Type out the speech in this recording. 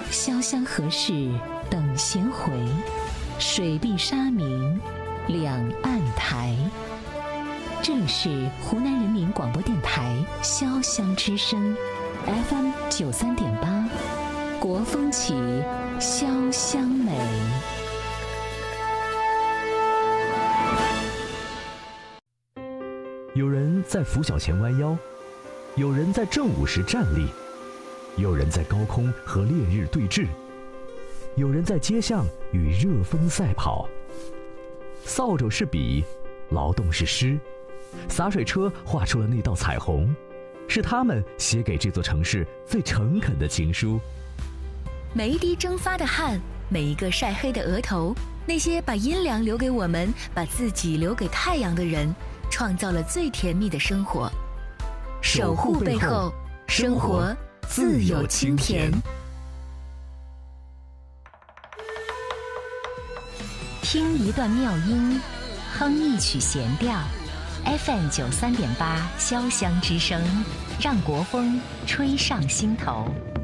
潇湘河市等闲回，水碧沙明两岸台。这里是湖南人民广播电台潇湘之声 FM 93.8，国风起，潇湘美。 有人在拂晓前弯腰，有人在正午时站立，有人在高空和烈日对峙，有人在街巷与热风赛跑。扫帚是笔，劳动是诗，洒水车画出了那道彩虹，是他们写给这座城市最诚恳的情书。 每一滴蒸发的汗，每一个晒黑的额头，那些把阴凉留给我们，把自己留给太阳的人，创造了最甜蜜的生活。守护背后，生活自有清甜。听一段妙音，哼一曲弦调， FM 93.8潇湘之声，让国风吹上心头。